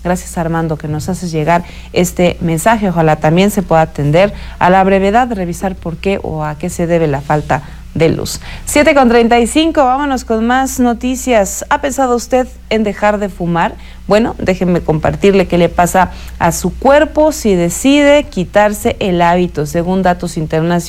Gracias, Armando, que nos haces llegar este mensaje. Ojalá también se pueda atender a la brevedad, revisar por qué o a qué se debe la falta de luz. 7:35, vámonos con más noticias. ¿Ha pensado usted en dejar de fumar? Bueno, déjenme compartirle qué le pasa a su cuerpo si decide quitarse el hábito. Según datos internacionales,